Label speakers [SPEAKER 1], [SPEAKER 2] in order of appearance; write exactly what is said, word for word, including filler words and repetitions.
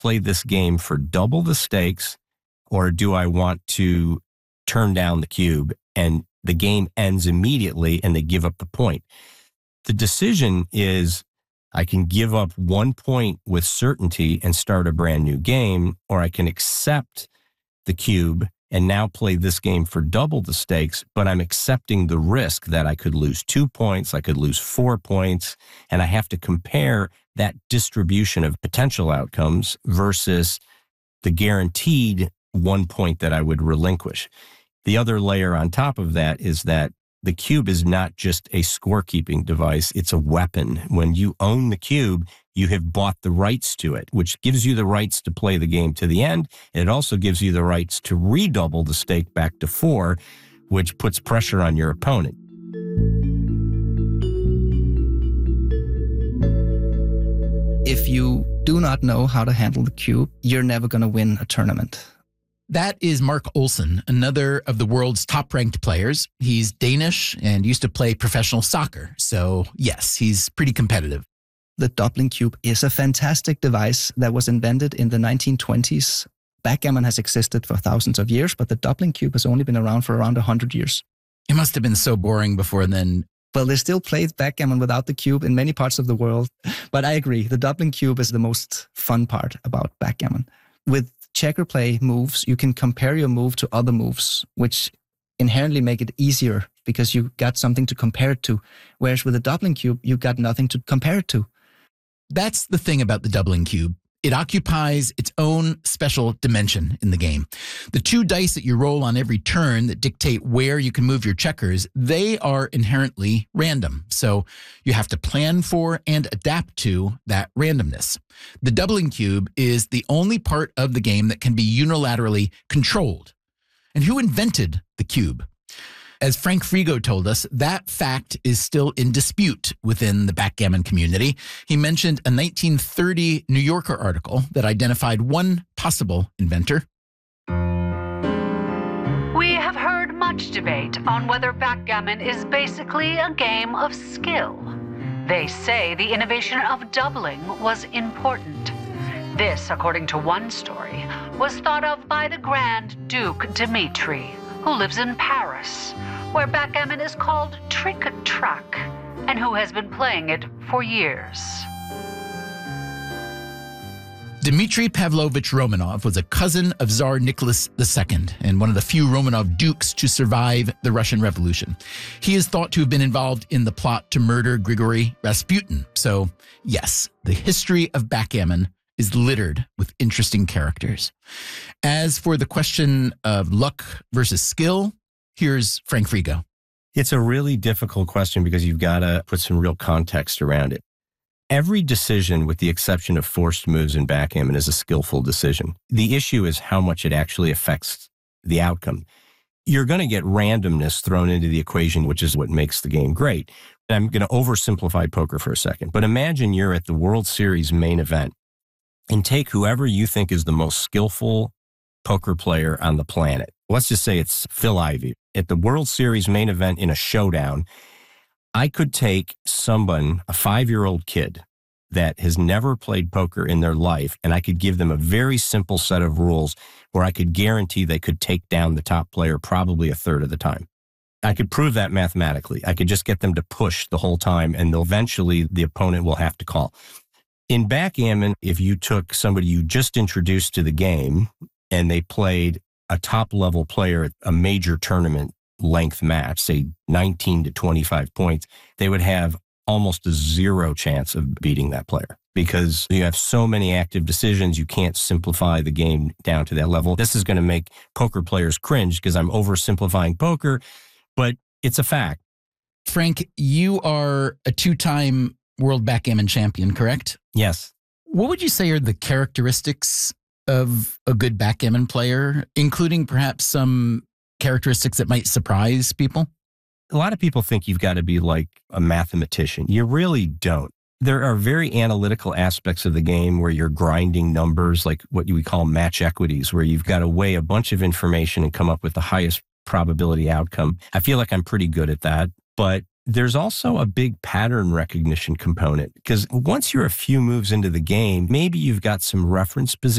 [SPEAKER 1] play this game for double the stakes, or do I want to turn down the cube? And the game ends immediately and they give up the point. The decision is I can give up one point with certainty and start a brand new game, or I can accept the cube and now play this game for double the stakes, but I'm accepting the risk that I could lose two points, I could lose four points, and I have to compare that distribution of potential outcomes versus the guaranteed one point that I would relinquish. The other layer on top of that is that the cube is not just a scorekeeping device, it's a weapon. When you own the cube, you have bought the rights to it, which gives you the rights to play the game to the end. It also gives you the rights to redouble the stake back to four, which puts pressure on your opponent.
[SPEAKER 2] If you do not know how to handle the cube, you're never going to win a tournament.
[SPEAKER 3] That is Mark Olsen, another of the world's top-ranked players. He's Danish and used to play professional soccer. So, yes, he's pretty competitive.
[SPEAKER 2] The doubling cube is a fantastic device that was invented in the nineteen twenties. Backgammon has existed for thousands of years, but the doubling cube has only been around for around one hundred years.
[SPEAKER 3] It must have been so boring before then.
[SPEAKER 2] Well, they still play backgammon without the cube in many parts of the world. But I agree, the doubling cube is the most fun part about backgammon. With checker play moves, you can compare your move to other moves, which inherently make it easier because you got something to compare it to. Whereas with a doubling cube, you got nothing to compare it to.
[SPEAKER 3] That's the thing about the doubling cube. It occupies its own special dimension in the game. The two dice that you roll on every turn that dictate where you can move your checkers, they are inherently random. So you have to plan for and adapt to that randomness. The doubling cube is the only part of the game that can be unilaterally controlled. And who invented the cube? As Frank Frigo told us, that fact is still in dispute within the backgammon community. He mentioned a nineteen thirty New Yorker article that identified one possible inventor.
[SPEAKER 4] We have heard much debate on whether backgammon is basically a game of skill. They say the innovation of doubling was important. This, according to one story, was thought of by the Grand Duke Dmitri, who lives in Paris, where backgammon is called trick-track, and who has been playing it for years.
[SPEAKER 3] Dmitry Pavlovich Romanov was a cousin of Tsar Nicholas the Second and one of the few Romanov dukes to survive the Russian Revolution. He is thought to have been involved in the plot to murder Grigory Rasputin. So, yes, the history of backgammon is littered with interesting characters. As for the question of luck versus skill, here's Frank Frigo.
[SPEAKER 1] It's a really difficult question because you've got to put some real context around it. Every decision, with the exception of forced moves in backgammon, is a skillful decision. The issue is how much it actually affects the outcome. You're going to get randomness thrown into the equation, which is what makes the game great. I'm going to oversimplify poker for a second, but imagine you're at the World Series main event and take whoever you think is the most skillful poker player on the planet. Let's just say it's Phil Ivey. At the World Series main event in a showdown, I could take someone, a five-year-old kid that has never played poker in their life, and I could give them a very simple set of rules where I could guarantee they could take down the top player probably a third of the time. I could prove that mathematically. I could just get them to push the whole time, and they'll eventually the opponent will have to call. In backgammon, if you took somebody you just introduced to the game and they played a top-level player at a major tournament length match, say nineteen to twenty-five points, they would have almost a zero chance of beating that player because you have so many active decisions, you can't simplify the game down to that level. This is going to make poker players cringe because I'm oversimplifying poker, but it's a fact.
[SPEAKER 3] Frank, you are a two-time world backgammon champion, correct?
[SPEAKER 1] Yes.
[SPEAKER 3] What would you say are the characteristics of a good backgammon player, including perhaps some characteristics that might surprise people?
[SPEAKER 1] A lot of people think you've got to be like a mathematician. You really don't. There are very analytical aspects of the game where you're grinding numbers, like what we call match equities, where you've got to weigh a bunch of information and come up with the highest probability outcome. I feel like I'm pretty good at that, but there's also a big pattern recognition component because once you're a few moves into the game, maybe you've got some reference position